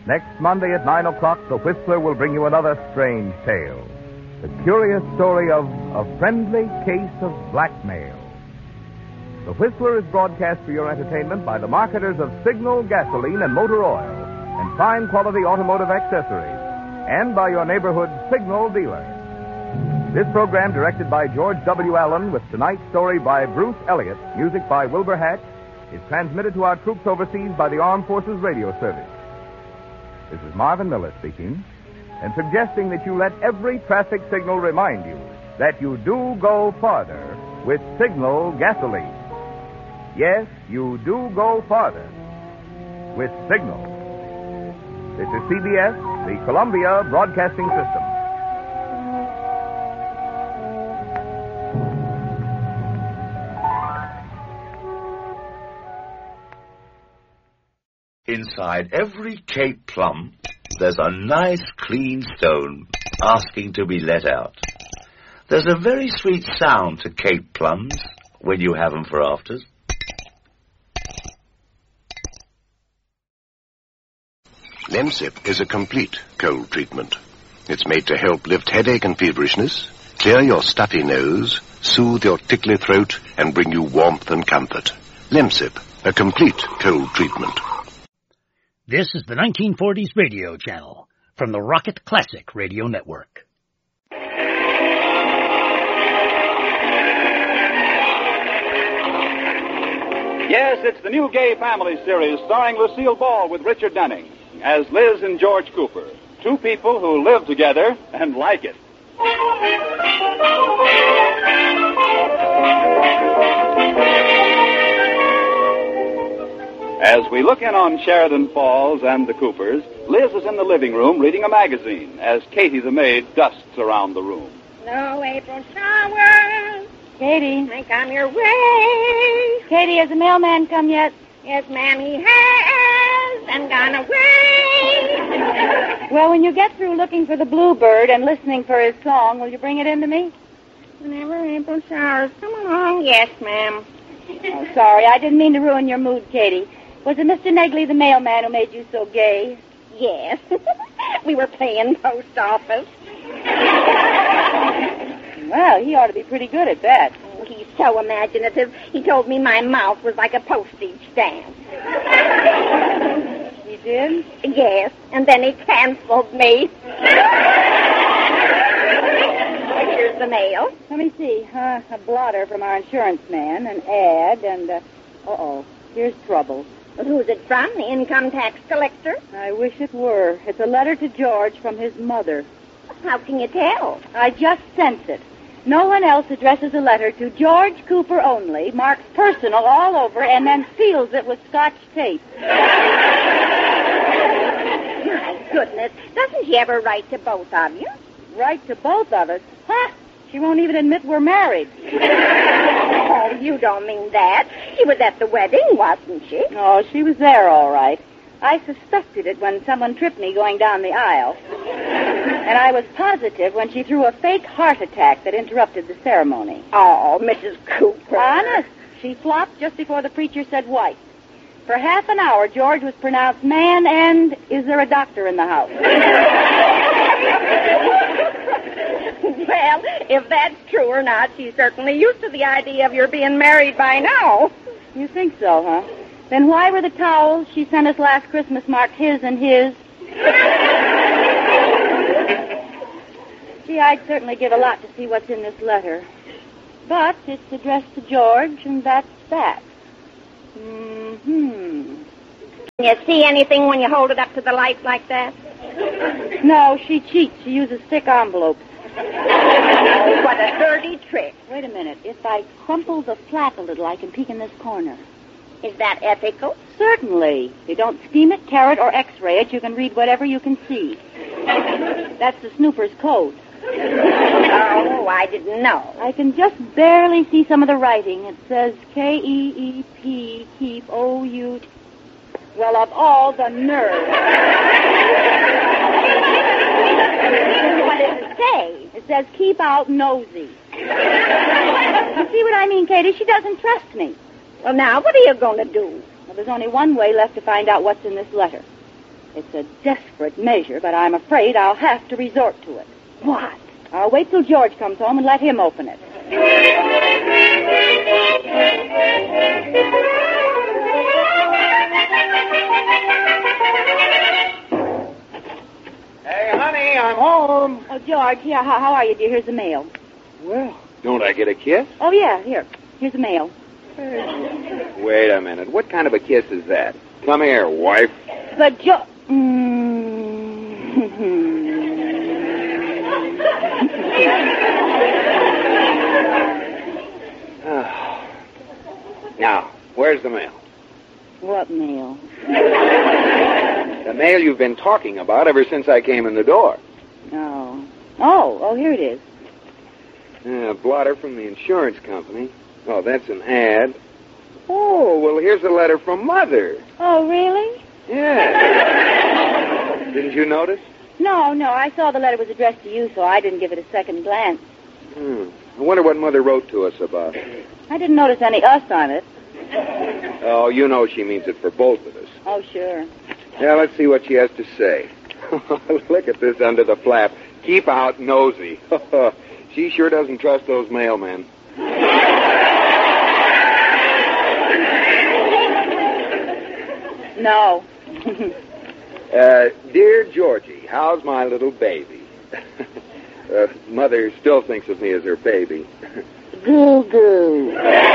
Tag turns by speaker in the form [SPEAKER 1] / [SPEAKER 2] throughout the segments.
[SPEAKER 1] Next Monday at 9 o'clock, The Whistler will bring you another strange tale. The curious story of a friendly case of blackmail. The Whistler is broadcast for your entertainment by the marketers of Signal gasoline and motor oil and fine quality automotive accessories, and by your neighborhood Signal dealer. This program, directed by George W. Allen, with tonight's story by Bruce Elliott, music by Wilbur Hatch, is transmitted to our troops overseas by the Armed Forces Radio Service. This is Marvin Miller speaking, and suggesting that you let every traffic signal remind you that you do go farther with Signal gasoline. Yes, you do go farther with Signal. This is CBS, the Columbia Broadcasting System.
[SPEAKER 2] Inside every Cape plum, there's a nice clean stone asking to be let out. There's a very sweet sound to Cape plums when you have them for afters.
[SPEAKER 3] Lemsip is a complete cold treatment. It's made to help lift headache and feverishness, clear your stuffy nose, soothe your tickly throat, and bring you warmth and comfort. Lemsip, a complete cold treatment.
[SPEAKER 4] This is the 1940s radio channel from the Rocket Classic Radio Network.
[SPEAKER 5] Yes, it's the new Gay Family series starring Lucille Ball with Richard Denning as Liz and George Cooper, two people who live together and like it. As we look in on Sheridan Falls and the Coopers, Liz is in the living room reading a magazine as Katie the maid dusts around the room.
[SPEAKER 6] No April showers.
[SPEAKER 7] Katie.
[SPEAKER 6] Think I'm your way.
[SPEAKER 7] Katie, has the mailman come yet?
[SPEAKER 6] Yes, ma'am, he has, and gone away.
[SPEAKER 7] Well, when you get through looking for the bluebird and listening for his song, will you bring it in to me?
[SPEAKER 6] Whenever April showers come along, yes, ma'am.
[SPEAKER 7] Oh, sorry, I didn't mean to ruin your mood, Katie. Was it Mr. Negley, the mailman, who made you so gay?
[SPEAKER 6] Yes. We were playing post office.
[SPEAKER 7] Well, he ought to be pretty good at that.
[SPEAKER 6] Oh, he's so imaginative. He told me my mouth was like a postage stamp.
[SPEAKER 7] He did?
[SPEAKER 6] Yes, and then he canceled me. Here's the mail.
[SPEAKER 7] Let me see. A blotter from our insurance man, an ad, and, here's trouble.
[SPEAKER 6] Well, who's it from? The income tax collector?
[SPEAKER 7] I wish it were. It's a letter to George from his mother.
[SPEAKER 6] How can you tell?
[SPEAKER 7] I just sense it. No one else addresses a letter to George Cooper only, marks personal all over, and then seals it with Scotch tape.
[SPEAKER 6] My goodness. Doesn't she ever write to both of you?
[SPEAKER 7] Write to both of us? Huh? She won't even admit we're married.
[SPEAKER 6] Oh, you don't mean that. She was at the wedding, wasn't she?
[SPEAKER 7] Oh, she was there all right. I suspected it when someone tripped me going down the aisle. And I was positive when she threw a fake heart attack that interrupted the ceremony.
[SPEAKER 6] Oh, Mrs. Cooper.
[SPEAKER 7] Honest. She flopped just before the preacher said white. For half an hour, George was pronounced man and, is there a doctor in the house?
[SPEAKER 6] Well, if that's true or not, she's certainly used to the idea of your being married by now.
[SPEAKER 7] You think so, huh? Then why were the towels she sent us last Christmas marked his and his? Gee, I'd certainly give a lot to see what's in this letter. But it's addressed to George, and that's that.
[SPEAKER 6] Can you see anything when you hold it up to the light like that?
[SPEAKER 7] No, she cheats. She uses thick envelopes.
[SPEAKER 6] What a dirty trick.
[SPEAKER 7] Wait a minute. If I crumple the flap a little, I can peek in this corner.
[SPEAKER 6] Is that ethical?
[SPEAKER 7] Certainly. If you don't steam it, tear it, or X-ray it, you can read whatever you can see. That's the snooper's code.
[SPEAKER 6] Oh, I didn't know.
[SPEAKER 7] I can just barely see some of the writing. It says K-E-E-P, keep, O-U... Well, of all the nerve.
[SPEAKER 6] What does it say?
[SPEAKER 7] It says, keep out nosy. You see what I mean, Katie? She doesn't trust me.
[SPEAKER 6] Well, now, what are you going to do?
[SPEAKER 7] Well, there's only one way left to find out what's in this letter. It's a desperate measure, but I'm afraid I'll have to resort to it.
[SPEAKER 6] What?
[SPEAKER 7] I'll wait till George comes home and let him open it.
[SPEAKER 8] Hey, honey, I'm home.
[SPEAKER 7] Oh, George, yeah, how are you, dear? Here's the mail.
[SPEAKER 8] Well, don't I get a kiss?
[SPEAKER 7] Oh, yeah, here. Here's the mail.
[SPEAKER 8] Wait a minute. What kind of a kiss is that? Come here, wife.
[SPEAKER 7] But,
[SPEAKER 8] Now, where's the mail?
[SPEAKER 7] What mail?
[SPEAKER 8] The mail you've been talking about ever since I came in the door.
[SPEAKER 7] Oh, here it is.
[SPEAKER 8] A blotter from the insurance company. Oh, that's an ad. Oh, well, here's a letter from Mother.
[SPEAKER 7] Oh, really?
[SPEAKER 8] Yeah. Didn't you notice?
[SPEAKER 7] No, I saw the letter was addressed to you, so I didn't give it a second glance.
[SPEAKER 8] I wonder what Mother wrote to us about.
[SPEAKER 7] I didn't notice any us on it.
[SPEAKER 8] Oh, you know she means it for both of us.
[SPEAKER 7] Oh, sure.
[SPEAKER 8] Yeah, let's see what she has to say. Look at this under the flap. Keep out, nosy. She sure doesn't trust those mailmen.
[SPEAKER 7] No.
[SPEAKER 8] Dear Georgie, how's my little baby? Mother still thinks of me as her baby.
[SPEAKER 7] Goo-goo.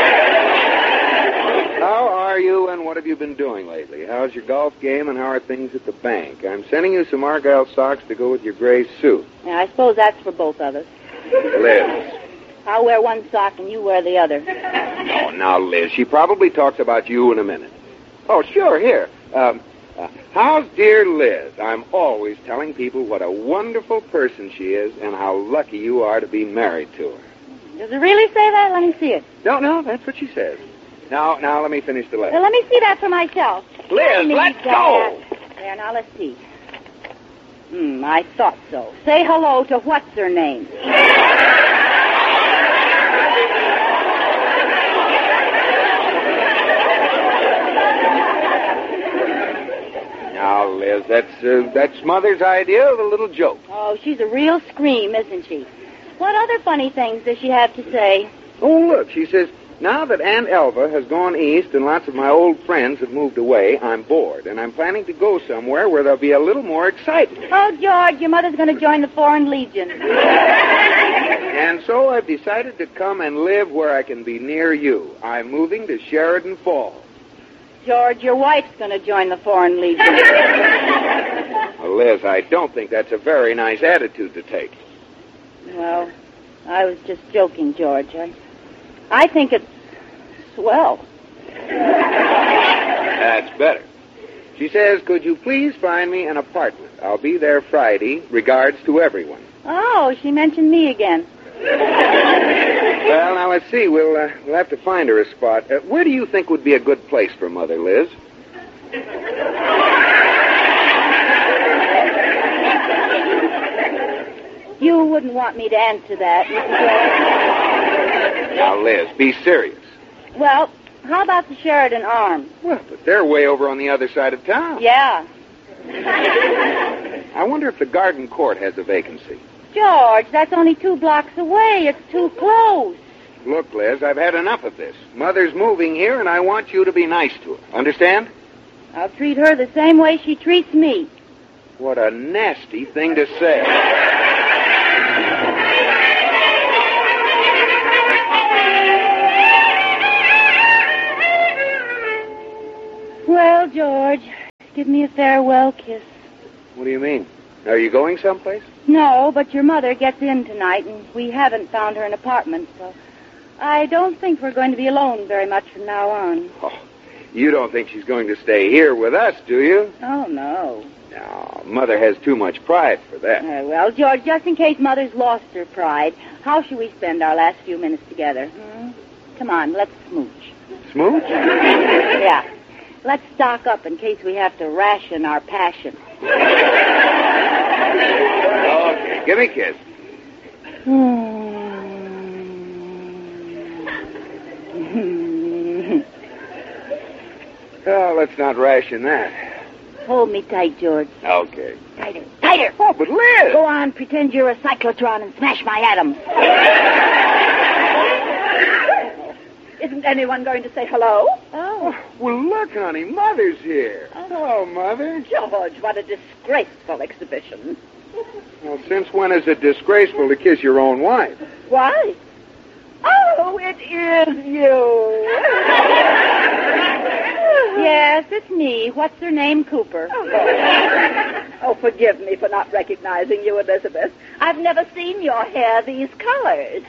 [SPEAKER 8] How are you and what have you been doing lately? How's your golf game and how are things at the bank? I'm sending you some Argyle socks to go with your gray suit.
[SPEAKER 7] Yeah, I suppose that's for both of us.
[SPEAKER 8] Liz.
[SPEAKER 7] I'll wear one sock and you wear the other.
[SPEAKER 8] Oh, now, Liz, she probably talks about you in a minute. Oh, sure, here. How's dear Liz? I'm always telling people what a wonderful person she is and how lucky you are to be married to her.
[SPEAKER 7] Does it really say that? Let me see it.
[SPEAKER 8] No, that's what she says. Now, let me finish the letter.
[SPEAKER 7] Well, let me see that for myself.
[SPEAKER 8] Liz, let's go!
[SPEAKER 7] There, now let's see. I thought so. Say hello to what's her name.
[SPEAKER 8] Now, Liz, that's Mother's idea of a little joke.
[SPEAKER 7] Oh, she's a real scream, isn't she? What other funny things does she have to say?
[SPEAKER 8] Oh, look, she says, now that Aunt Elva has gone east and lots of my old friends have moved away, I'm bored, and I'm planning to go somewhere where there'll be a little more excitement.
[SPEAKER 7] Oh, George, your mother's going to join the Foreign Legion.
[SPEAKER 8] And so I've decided to come and live where I can be near you. I'm moving to Sheridan Falls.
[SPEAKER 7] George, your wife's going to join the Foreign Legion.
[SPEAKER 8] Well, Liz, I don't think that's a very nice attitude to take.
[SPEAKER 7] Well, I was just joking, George. I think it's swell.
[SPEAKER 8] That's better. She says, could you please find me an apartment? I'll be there Friday. Regards to everyone.
[SPEAKER 7] Oh, she mentioned me again.
[SPEAKER 8] Well, now, let's see. We'll have to find her a spot. Where do you think would be a good place for Mother, Liz?
[SPEAKER 7] You wouldn't want me to answer that, Mrs. George.
[SPEAKER 8] Now, Liz, be serious.
[SPEAKER 7] Well, how about the Sheridan Arms?
[SPEAKER 8] Well, but they're way over on the other side of town.
[SPEAKER 7] Yeah.
[SPEAKER 8] I wonder if the Garden Court has a vacancy.
[SPEAKER 7] George, that's only 2 blocks away. It's too close.
[SPEAKER 8] Look, Liz, I've had enough of this. Mother's moving here, and I want you to be nice to her. Understand?
[SPEAKER 7] I'll treat her the same way she treats me.
[SPEAKER 8] What a nasty thing to say.
[SPEAKER 7] Well, George, give me a farewell kiss.
[SPEAKER 8] What do you mean? Are you going someplace?
[SPEAKER 7] No, but your mother gets in tonight, and we haven't found her an apartment, so I don't think we're going to be alone very much from now on.
[SPEAKER 8] Oh, you don't think she's going to stay here with us, do you?
[SPEAKER 7] Oh, no.
[SPEAKER 8] No, Mother has too much pride for that.
[SPEAKER 7] Well, George, just in case Mother's lost her pride, how should we spend our last few minutes together? Come on, let's smooch.
[SPEAKER 8] Smooch?
[SPEAKER 7] Yeah. Let's stock up in case we have to ration our passion.
[SPEAKER 8] Okay, give me a kiss. Oh, let's not ration that.
[SPEAKER 7] Hold me tight, George.
[SPEAKER 8] Okay.
[SPEAKER 7] Tighter. Tighter.
[SPEAKER 8] Oh, but Liz!
[SPEAKER 7] Go on, pretend you're a cyclotron and smash my atoms. Isn't anyone going to say hello?
[SPEAKER 8] Oh, well, look, honey, Mother's here. Hello, Mother.
[SPEAKER 7] George, what a disgraceful exhibition.
[SPEAKER 8] Well, since when is it disgraceful to kiss your own wife?
[SPEAKER 7] Why? Oh, it is you. Yes, it's me. What's her name? Cooper. Oh, forgive me for not recognizing you, Elizabeth. I've never seen your hair these colors.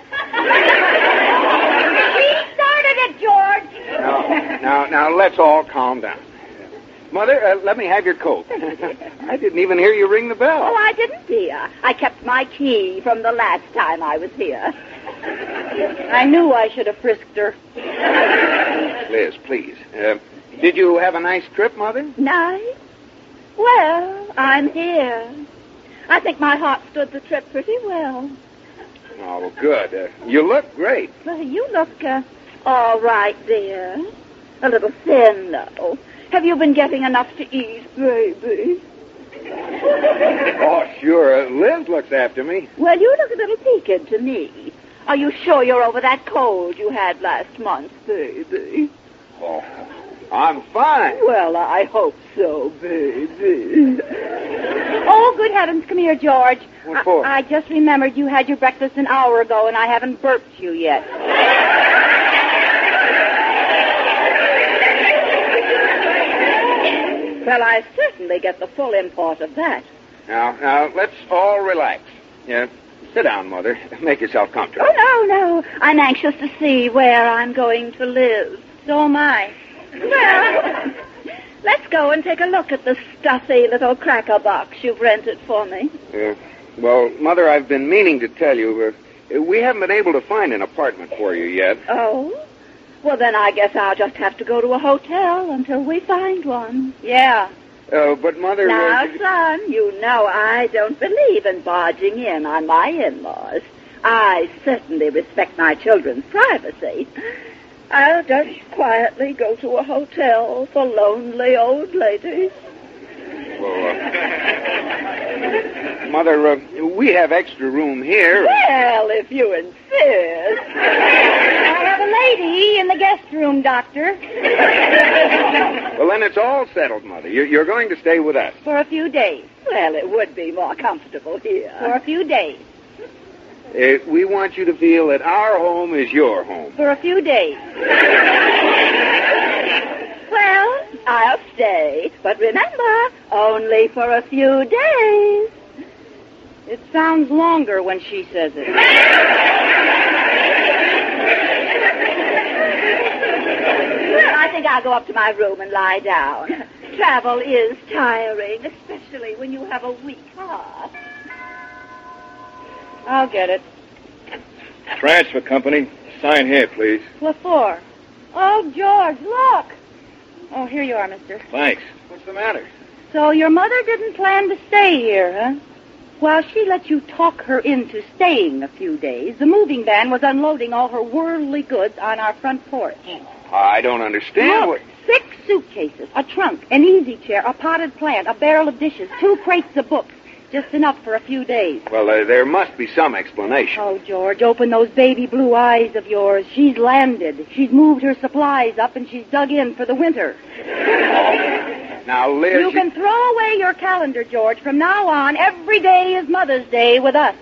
[SPEAKER 7] She started it, George.
[SPEAKER 8] Now, let's all calm down. Mother, let me have your coat. I didn't even hear you ring the bell.
[SPEAKER 7] Oh, I didn't, dear. I kept my key from the last time I was here. I knew I should have frisked her.
[SPEAKER 8] Liz, please. Did you have a nice trip, Mother?
[SPEAKER 7] Nice? Well, I'm here. I think my heart stood the trip pretty well.
[SPEAKER 8] Oh, good. You look great.
[SPEAKER 7] Well, you look, all right, dear. A little thin, though. Have you been getting enough to eat, baby?
[SPEAKER 8] Oh, sure. Liz looks after me.
[SPEAKER 7] Well, you look a little peaked to me. Are you sure you're over that cold you had last month, baby?
[SPEAKER 8] Oh, I'm fine.
[SPEAKER 7] Well, I hope so, baby. Oh, good heavens, come here, George.
[SPEAKER 8] What for?
[SPEAKER 7] I just remembered you had your breakfast an hour ago, and I haven't burped you yet. Well, I certainly get the full import of that.
[SPEAKER 8] Now, let's all relax. Yeah, sit down, Mother. Make yourself comfortable.
[SPEAKER 7] Oh, no. I'm anxious to see where I'm going to live. So am I. Well, let's go and take a look at the stuffy little cracker box you've rented for me.
[SPEAKER 8] Well, Mother, I've been meaning to tell you, we haven't been able to find an apartment for you yet.
[SPEAKER 7] Oh? Well, then I guess I'll just have to go to a hotel until we find one. Yeah.
[SPEAKER 8] But, Mother...
[SPEAKER 7] Now, son, you know I don't believe in barging in on my in-laws. I certainly respect my children's privacy. I'll just quietly go to a hotel for lonely old ladies.
[SPEAKER 8] Well, Mother, we have extra room here.
[SPEAKER 7] Well, if you insist. I have a lady in the guest room, Doctor.
[SPEAKER 8] Well, then it's all settled, Mother. You're going to stay with us.
[SPEAKER 7] For a few days. Well, it would be more comfortable here. For a few days.
[SPEAKER 8] We want you to feel that our home is your home.
[SPEAKER 7] For a few days. Well, I'll stay. But remember, only for a few days. It sounds longer when she says it. Well, I think I'll go up to my room and lie down. Travel is tiring, especially when you have a weak heart. I'll get it.
[SPEAKER 9] Transfer company. Sign here, please.
[SPEAKER 7] What for? Oh, George, look. Oh, here you are, mister.
[SPEAKER 9] Thanks. What's the matter?
[SPEAKER 7] So your mother didn't plan to stay here, huh? While she let you talk her into staying a few days, the moving van was unloading all her worldly goods on our front porch.
[SPEAKER 8] I don't understand
[SPEAKER 7] Look, 6 suitcases, a trunk, an easy chair, a potted plant, a barrel of dishes, 2 crates of books. Just enough for a few days.
[SPEAKER 8] Well, there must be some explanation.
[SPEAKER 7] Oh, George, open those baby blue eyes of yours. She's landed. She's moved her supplies up, and she's dug in for the winter.
[SPEAKER 8] Now, Liz...
[SPEAKER 7] You can throw away your calendar, George. From now on, every day is Mother's Day with us.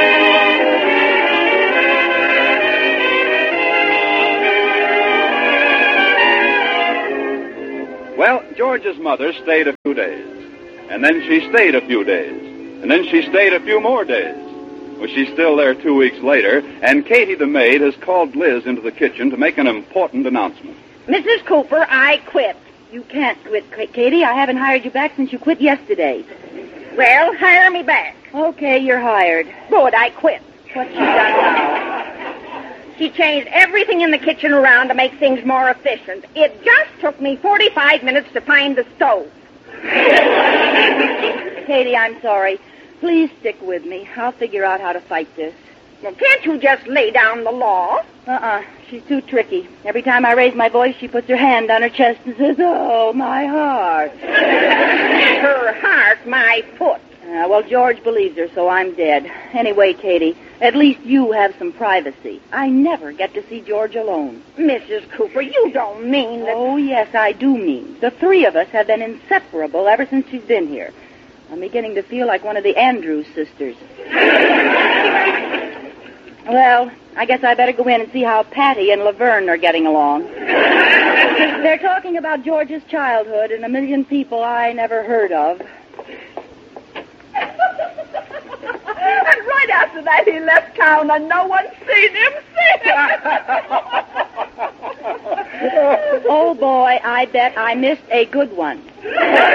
[SPEAKER 5] Well, George's mother stayed a few days. And then she stayed a few days. And then she stayed a few more days. Well, she's still there 2 weeks later, and Katie the maid has called Liz into the kitchen to make an important announcement.
[SPEAKER 6] Mrs. Cooper, I quit.
[SPEAKER 7] You can't quit, Katie. I haven't hired you back since you quit yesterday.
[SPEAKER 6] Well, hire me back.
[SPEAKER 7] Okay, you're hired.
[SPEAKER 6] Good, I quit.
[SPEAKER 7] What's she done now?
[SPEAKER 6] She changed everything in the kitchen around to make things more efficient. It just took me 45 minutes to find the stove.
[SPEAKER 7] Katie, I'm sorry. Please stick with me. I'll figure out how to fight this.
[SPEAKER 6] Well, can't you just lay down the law?
[SPEAKER 7] She's too tricky. Every time I raise my voice, she puts her hand on her chest and says, "Oh, my heart."
[SPEAKER 6] Her heart, my foot.
[SPEAKER 7] Well, George believes her, so I'm dead. Anyway, Katie, at least you have some privacy. I never get to see George alone.
[SPEAKER 6] Mrs. Cooper, you don't mean that...
[SPEAKER 7] Oh, yes, I do mean. The three of us have been inseparable ever since she's been here. I'm beginning to feel like one of the Andrews sisters. Well, I guess I better go in and see how Patty and Laverne are getting along. They're talking about George's childhood and a million people I never heard of.
[SPEAKER 6] And right after that, he left town and no one's seen him since.
[SPEAKER 7] Oh, boy, I bet I missed a good one.
[SPEAKER 8] Oh,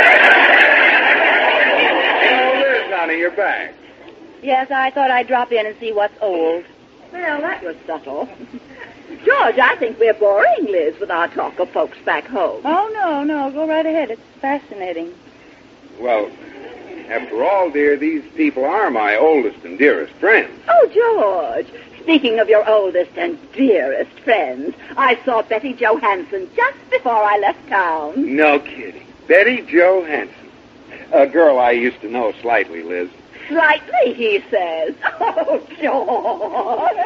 [SPEAKER 8] Liz, honey, you're back.
[SPEAKER 7] Yes, I thought I'd drop in and see what's old.
[SPEAKER 6] Well, that was subtle. George, I think we're boring Liz with our talk of folks back home.
[SPEAKER 7] Oh, no, go right ahead. It's fascinating.
[SPEAKER 8] Well, after all, dear, these people are my oldest and dearest friends.
[SPEAKER 7] Oh, George, speaking of your oldest and dearest friends, I saw Betty Johansson just before I left town.
[SPEAKER 8] No kidding. Betty Jo Hansen. A girl I used to know slightly, Liz.
[SPEAKER 7] Slightly, he says. Oh, George.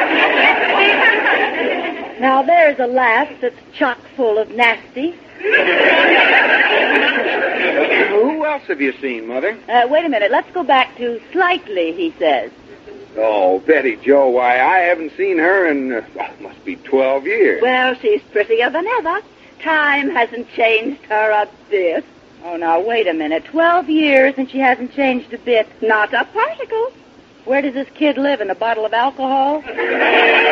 [SPEAKER 7] Now, there's a laugh that's chock full of nasty.
[SPEAKER 8] Who else have you seen, Mother?
[SPEAKER 7] Wait a minute. Let's go back to slightly, he says.
[SPEAKER 8] Oh, Betty Jo, why, I haven't seen her in, must be 12 years.
[SPEAKER 7] Well, she's prettier than ever. Time hasn't changed her a bit. Oh, now, wait a minute. 12 years and she hasn't changed a bit. Not a particle. Where does this kid live? In a bottle of alcohol?